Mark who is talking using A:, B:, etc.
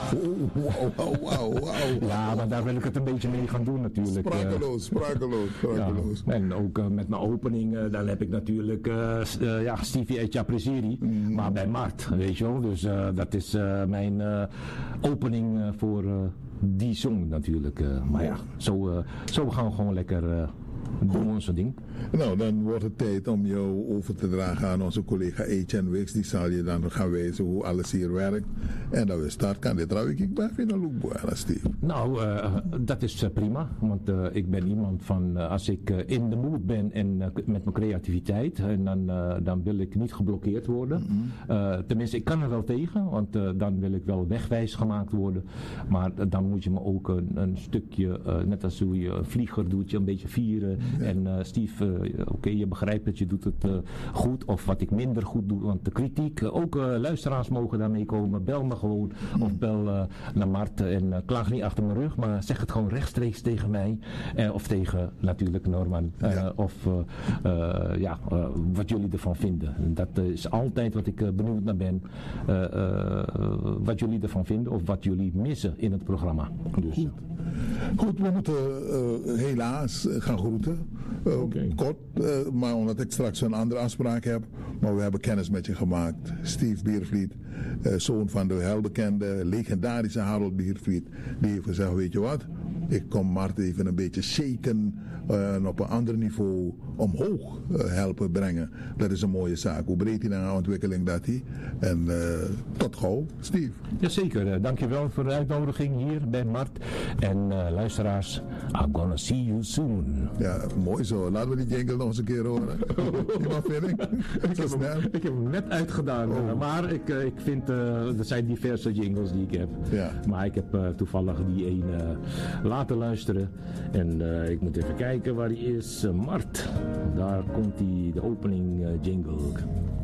A: Wauw.
B: Ja, maar daar wil ik het een beetje mee gaan doen natuurlijk.
A: Sprakeloos.
B: Ja. En ook met mijn opening, dan heb ik natuurlijk Stevie Etja Preseri, maar bij Mart, weet je wel. Dus dat is mijn opening voor die song natuurlijk. Maar ja, zo gaan we gewoon lekker doen onze ding.
A: Nou, dan wordt het tijd om jou over te dragen aan onze collega Etienne Wicks. Die zal je dan gaan wijzen hoe alles hier werkt. En dat we start kan dit trouwens. Ik ben geen lookboy, Steve.
B: Nou, dat is prima. Want ik ben iemand van, als ik in de mood ben en met mijn creativiteit, en dan wil ik niet geblokkeerd worden. Tenminste, ik kan er wel tegen, want dan wil ik wel wegwijs gemaakt worden. Maar dan moet je me ook een stukje, net als hoe je een vlieger doet, je een beetje vieren. Ja. En Steve, oké, je begrijpt dat je doet het goed, of wat ik minder goed doe. Want de kritiek, ook luisteraars mogen daarmee komen. Bel me gewoon, of bel naar Mart en klaag niet achter mijn rug, maar zeg het gewoon rechtstreeks tegen mij. Of tegen natuurlijk Norman. Wat jullie ervan vinden. Dat is altijd wat ik benieuwd naar ben. Wat jullie ervan vinden, of wat jullie missen in het programma. Dus.
A: Goed, we moeten helaas gaan groeten. Kort, maar omdat ik straks een andere afspraak heb. Maar we hebben kennis met je gemaakt. Steve Biervliet, zoon van de welbekende, legendarische Harold Biervliet. Die heeft gezegd, weet je wat? Ik kom Mart even een beetje shaken en op een ander niveau omhoog helpen brengen. Dat is een mooie zaak. Hoe breed hij naar ontwikkeling dat hij. En tot gauw, Steve.
B: Jazeker, dankjewel voor de uitnodiging hier bij Mart. En luisteraars, I'm gonna see you soon.
A: Ja, mooi zo. Laten we die jingle nog eens een keer horen. Wat vind ik?
B: Ik heb hem net uitgedaan. Maar ik vind, er zijn diverse jingles die ik heb. Ja. Maar ik heb toevallig die ene laten luisteren. En ik moet even kijken waar die is. Mart. Daar komt die, de opening jingle.